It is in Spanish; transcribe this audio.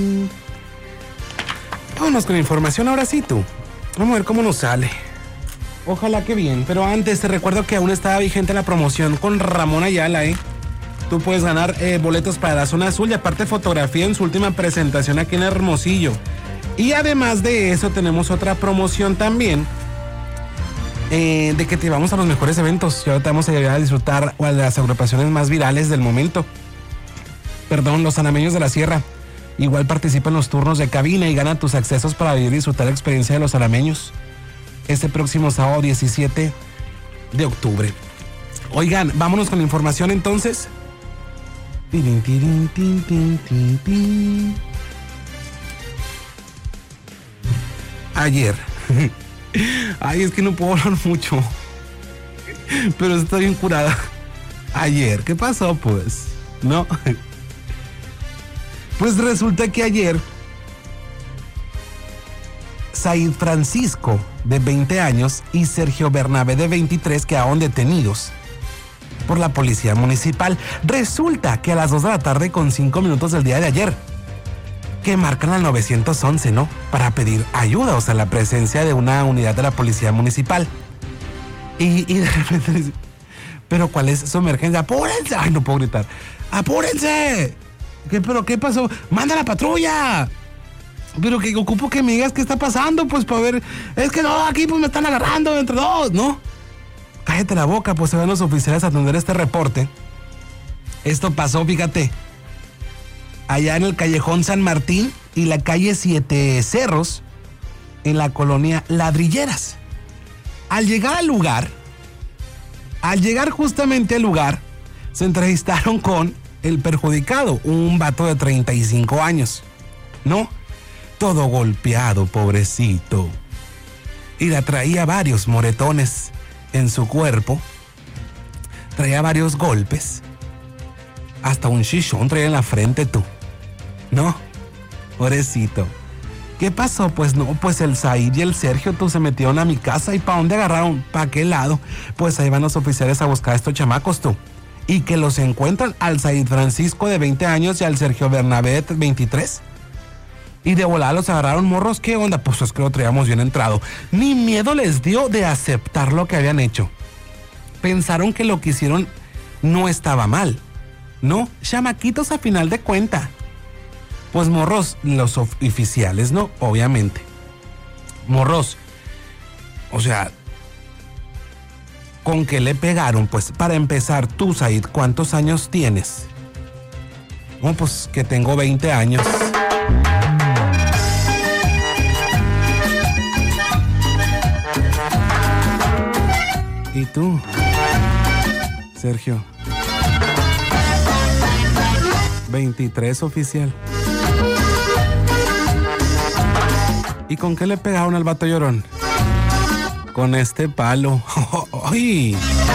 Vámonos con información ahora sí, tú. Vamos a ver cómo nos sale. Ojalá que bien, pero antes te recuerdo que aún está vigente la promoción con Ramón Ayala, Tú puedes ganar boletos para la zona azul y aparte fotografía en su última presentación aquí en Hermosillo. Y además de eso tenemos otra promoción también de que te llevamos a los mejores eventos. Y ahora te vamos a llevar a disfrutar de las agrupaciones más virales del momento. Los Anameños de la Sierra. Igual participa en los turnos de cabina y gana tus accesos para vivir y disfrutar la experiencia de los anameños. Este próximo sábado 17 de octubre. Oigan, vámonos con la información entonces. Ayer. Ay, es que no puedo hablar mucho. Pero está bien curada. Ayer, ¿qué pasó pues? ¿No? Pues resulta que ayer Said Francisco, de 20 años, y Sergio Bernabé, de 23, quedaron detenidos por la policía municipal. Resulta que a las 2 de la tarde con 5 minutos del día de ayer, que marcan al 911, ¿no? Para pedir ayuda, o sea, la presencia de una unidad de la policía municipal. Y de repente dice, ¿pero cuál es su emergencia? ¡Apúrense! ¡Ay, no puedo gritar! ¡Apúrense! ¿Pero qué pasó? ¡Manda la patrulla! Pero que ocupo que me digas qué está pasando, pues para ver. Es que no, aquí pues me están agarrando entre dos, ¿no? Cállate la boca, pues se van los oficiales a atender este reporte. Esto pasó, fíjate, allá en el callejón San Martín y la calle Siete Cerros, en la colonia Ladrilleras. Al llegar justamente al lugar, se entrevistaron con el perjudicado, un vato de 35 años, ¿no? Todo golpeado, pobrecito. Y la traía varios moretones en su cuerpo. Traía varios golpes. Hasta un chichón traía en la frente, tú. ¿No? Pobrecito. ¿Qué pasó? Pues no, pues el Said y el Sergio, tú, se metieron a mi casa. ¿Y para dónde agarraron? ¿Para qué lado? Pues ahí van los oficiales a buscar a estos chamacos, tú. Y que los encuentran al Said Francisco, de 20 años, y al Sergio Bernabé, 23. Y de volada los agarraron. Morros, ¿qué onda? Pues es que lo traíamos bien entrado. Ni miedo les dio de aceptar lo que habían hecho. Pensaron que lo que hicieron no estaba mal. No, chamaquitos a final de cuenta. Pues morros, los oficiales, ¿no? Obviamente. Morros, o sea, ¿con qué le pegaron? Pues para empezar, tú, Said, ¿cuántos años tienes? No, pues que tengo 20 años. ¿Y tú, Sergio? 23, oficial. ¿Y con qué le pegaron al vato llorón? Con este palo. ¡Ay!